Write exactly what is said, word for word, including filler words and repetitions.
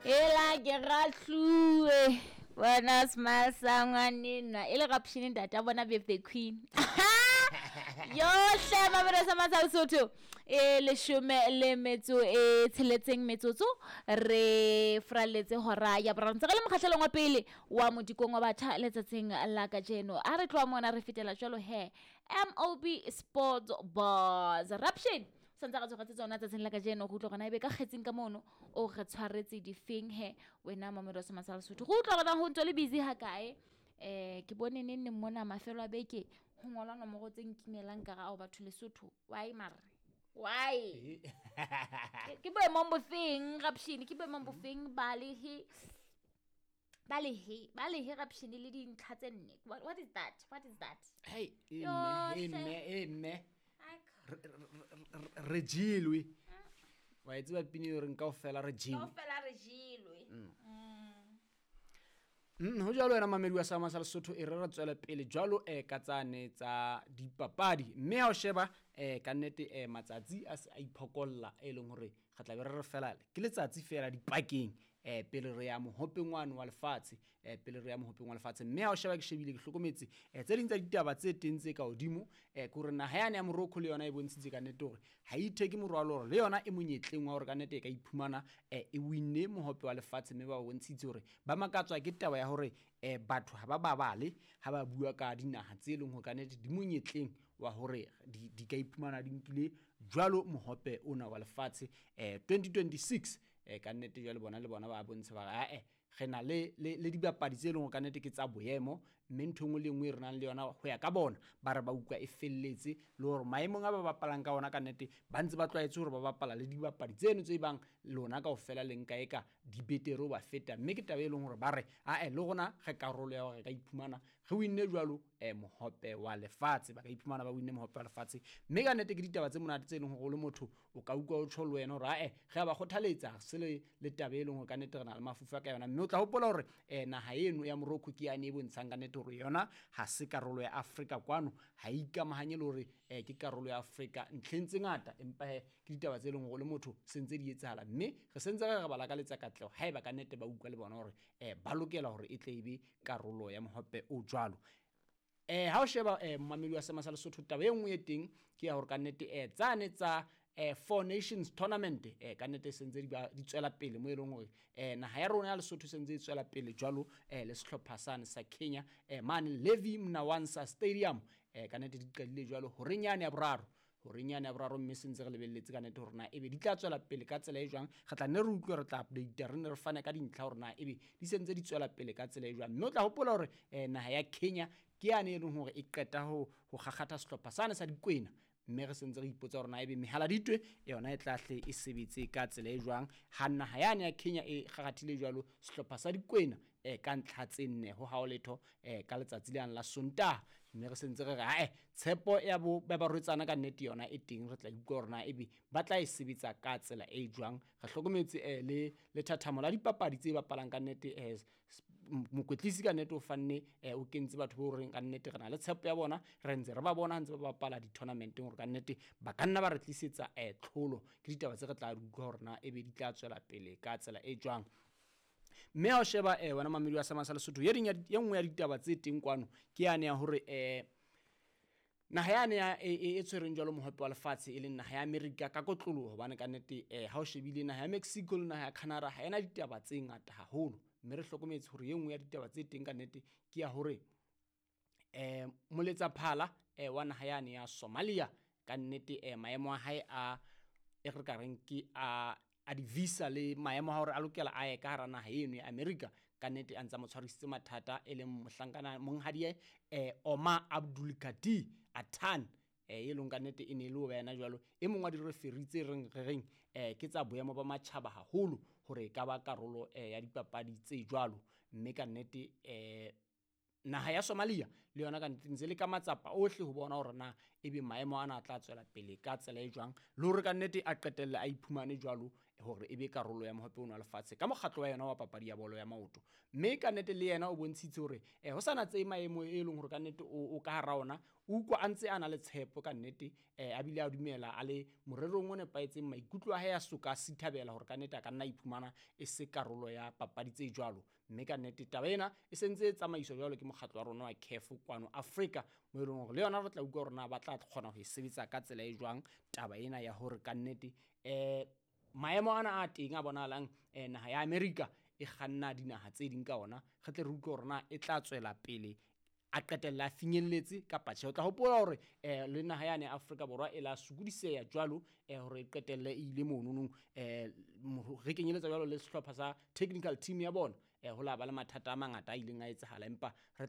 ela ke gahlue bona smile sangwanina ile rapshini data bona be the queen yo hlema bere sa matsa Lesotho e le shume le metso e tsheletseng metsotso re fraletse hora ya brantse le mokgahlelong wa pele wa modikong wa batha letsatsing la ka jeno a re tloa mona re fitela jalo he M O B Sports Buzz Rapshin santsa ga tsogatse tsona tsa tsela ka jeno go tlogana ebe ka kgetseng ka mono o re tshwaretse di feng he wena mamedo sa masala Lesotho go tlogana ho ntse le busy ha kae eh ke bone ne nne mona mafelo a beke ho ngola no mo go tseng kimelang ka ga o batho Lesotho why mare why ke boe mombo feng Rapshin ke boe mombo feng ba le he ba le he ba le he Rapshin le di ntlha tse nne what is that what is that hey emme emme re jilwe wa itse ba pini re nka o fela re jilwe o fela re jilwe mm ho jalo ena mamedi wa sama sa Lesotho e re re tswela pele jalo e ka tsane tsa dipapadi mme ha o sheba eh ka nnete eh matsatsi a se a iphokolla e leng hore ga tla be re re fela ke letsatsi fela dipakeng eh pele re ya mohopengwane wa lefatshe eh pele re ya mohopeng wa lefatshe mme ha o sheba ke shebile ke hlokometse eh tse ding tsa ditaba tse tentse ka hodimo eh ke rena ha yana ya Morocco le yona e bontshitse ka nnete hore ha itheke morwalo hore le yona e monyetleng wa hore ka nnete e ka iphumana eh e winne mohope wa lefatshe mme ba bontshitse hore ba makatswa ke taba ya hore eh batho ha ba babale ha ba bua ka dinaha tse leng ho ka nnete di monyetleng wa hore di di ka iphumana di nkile jwalo mohope ona wa lefatshe eh twenty twenty-six eh ka nnete jwale bona le bona ba bontsha ba eh gena le le dibapadi tse leng ka nnete ke tsa boemo mme nthongwe le ngwe re nang le yona ho ya ka bona ba re ba ukwa e felletse le hore maemong a ba bapalang ka ona ka nnete ba ntse ba tlwaetse hore ba bapala le dibapadi tseno tse bang lona ka ofela leng ka eka di betero ba feta mme ke tabe e leng hore ba re a eh le gona ge karolo ya hore ka iphumana ge winne jwalo eh mohope wa lefatshe ba ka iphumana ba winne mohope wa lefatshe mme ka nnete ke ditaba tse monate tse leng hore le motho o ka ukwa o tsholo wena hore a eh ge ba kgothaletsa se le le tabe e leng hore ka nnete re na le mafufa ka yona mme o tla hopola hore eh naha eno ya Morocco ke yane e bontshang ka nnete hore yona ha se karolo ya Afrika kwano ha ikamahanye le hore eh ke karolo ya Afrika ntlheng tse ngata empa he ke ditaba tse leng hore le motho sentse di etsahala mme re sentse re bala ka letsa katleho ha eba ka nnete ba ukwa le bona hore eh ba lokela hore e tle ibe karolo ya mohope o jwalo eh ha o sheba eh mamedi wa sama sa Lesotho taba e nngwe e teng ke ya hore ka nnete eh tsane tsa eh Four Nations Tournament eh ka nnete sentse di di tswela pele mo e leng hore eh naha ya rona ya Lesotho sentse e tswela pele jwalo eh le sehlopha sane sa Kenya eh mane Levi Mnawansa Stadium eh ka nnete di qadile jwalo hore nyane ya boraro hore nyane ya boraro mme sentse re lebelletse ka nnete hore na ebe di tla tswela pele ka tsela e jwang ga tla ne re utlwe re tla update re ne re fane ka dintlha hore na ebe di sentse di tswela pele ka tsela e jwang mme o tla hopola hore eh naha ya Kenya ke yane e leng hore e qeta ho ho gagata sehlopha sane sa dikwena mme re sentse re ipotsa hore na ebe mehala ditwe yona e tlahle e sebetse ka tsela e jwang ha naha yane ya Kenya e gagathile jwalo sehlopha sa dikwena eh ka ntlha tse nne ho ha o letho eh ka letsatsi le la Sontaha mme re sentse re re ha eh tshepo ya bo ba ba rwetsana ka nnete yona e teng re tla utlwa hore na ebe ba tla e sebetsa ka tsela e jwang ga hlokometse eh le le thathamo la dipapadi tse bapalang ka nnete eh mokwetlisi ka nnete o fanne eh o kentse batho bo reng ka nnete re na le tshepo ya bona re ntse re ba bona ntse ba bapala di tournament hore ka nnete ba ka nna ba re tlisetsa eh tlholo ke ditaba tse re tla utlwa hore na ebe di tla tswela pele ka tsela e jwang mme ha o sheba eh wana mamedi wa sama sa Lesotho ye ding ya nngwe ya ditaba tse teng kwano ke yane ya hore eh naha yane ya e tshwereng jwalo mohope wa lefatshe e leng naha ya America ka kotlolo hobane ka nnete eh ha o shebile naha ya Mexico le naha ya Canada ha ena ditaba tse ngata haholo mme re hlokometse hore ye nngwe ya ditaba tse teng ka nnete ke ya hore eh moletsa phala eh wa naha yane ya Somalia ka nnete eh maemo a hae a e re ka reng ke a a di visa le maemo a hore a lokela a ye ka hara naha eno ya America ka nnete a ntsa mo tshwarisitse mathata e leng mohlankana monghadi eh Omar Abdul Kadir Athan eh e leng ka nnete e ne le wena jwalo e mongwe wa di referee tse reng reng eh ke tsa boemo ba matjhaba haholo hore ka ba karolo eh ya dipapadi tse jwalo mme ka nnete eh naha ya Somalia le yona ka ntse le ka matsapa ohle ho bona hore na ebe maemo ana a tla tswela pele ka tsela e jwang le hore ka nnete a qetelle a iphumane jwalo hore ebe karolo ya mohope ona lefatshe ka mokgatlo wa yona wa papadi ya bolo ya maoto. Mme ka nnete le yena o bontshitse hore eh ho sana tse maemo e leng hore ka nnete o ka hara ona o utlwa a ntse a na le tshepo ka nnete eh a bile a dumela a le morerong o nepaetseng maikutlo a hae a soka a sithabela hore ka nnete a ka nna iphumana e se karolo ya papadi tse jwalo. Mme ka nnete taba ena e sentse tsamaiswa jwalo ke mokgatlo wa rona wa C A F kwano Africa mo e leng hore le yona re tla utlwa hore na ba tla kgona ho e sebetsa ka tsela e jwang taba ena ya hore ka nnete eh maemo ana a teng a bonahalang eh, naha ya America e kganna dinaha tse ding ka ona re tle re utlwe hore na e tla tswela pele a qetella a finyelletse kapa tjhe. O tla hopola hore eh le naha yane Afrika Borwa e la sukodiseya jwalo eh hore e qetelle e ile monono eh re kenyeletsa jwalo le sehlopha sa technical team ya bona eh ho la ba le mathata a mangata a ileng a etsahala empa re